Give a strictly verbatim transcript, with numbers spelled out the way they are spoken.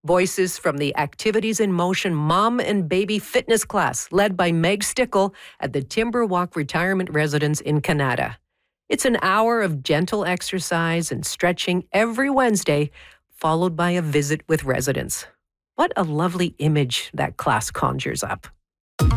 Voices from the Activities in Motion Mom and Baby Fitness class led by Meg Stickle at the Timberwalk Retirement Residence in Canada. It's an hour of gentle exercise and stretching every Wednesday, followed by a visit with residents. What a lovely image that class conjures up.